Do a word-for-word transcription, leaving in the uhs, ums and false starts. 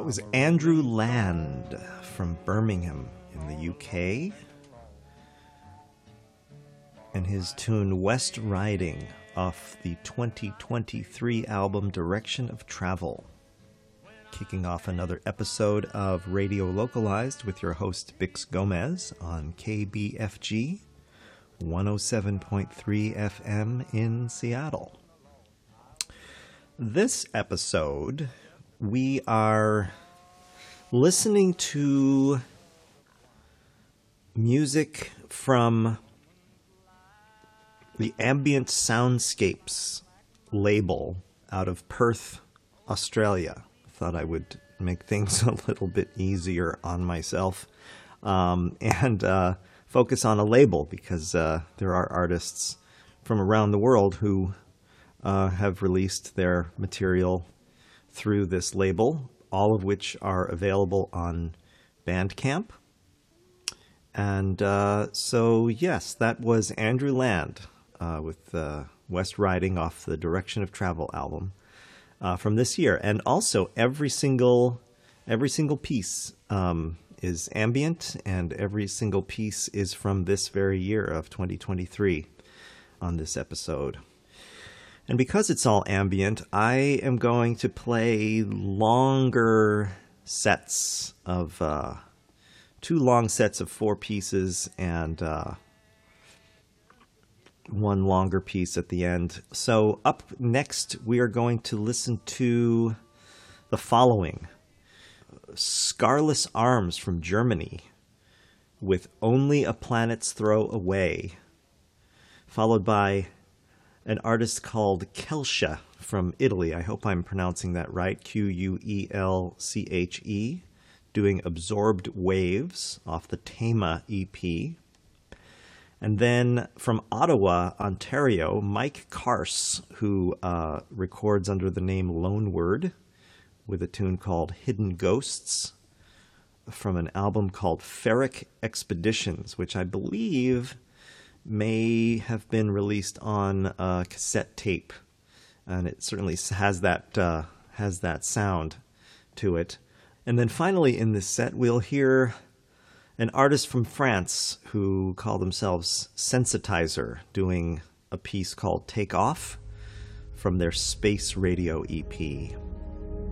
was Andrew Land from Birmingham in the U K, and his tune West Riding off the twenty twenty-three album Direction of Travel. Kicking off another episode of Radio Localized with your host Bix Gomez on K B F G one oh seven point three F M in Seattle. This episode, we are listening to music from the Ambient Soundscapes label out of Perth, Australia. Thought I would make things a little bit easier on myself um, and uh, focus on a label because uh, there are artists from around the world who uh, have released their material through this label, all of which are available on Bandcamp. And uh, so, yes, that was Andrew Land uh, with uh, West Riding off the Direction of Travel album uh, from this year. And also, every single every single piece um, is ambient, and every single piece is from this very year of twenty twenty-three on this episode. And because it's all ambient, I am going to play longer sets of, uh, two long sets of four pieces and uh, one longer piece at the end. So up next, we are going to listen to the following. Scarless Arms from Germany with Only a Planet's Throw Away, followed by an artist called Quelche from Italy. I hope I'm pronouncing that right. Q U E L C H E, doing Absorbed Waves off the Tema E P. And then from Ottawa, Ontario, Mike Carse, who uh, records under the name Lone Word with a tune called Hidden Ghosts from an album called Ferric Expeditions, which I believe may have been released on a cassette tape, and it certainly has that uh, has that sound to it. And then finally in this set, we'll hear an artist from France who call themselves Sensitizer, doing a piece called Take Off from their Space Radio E P.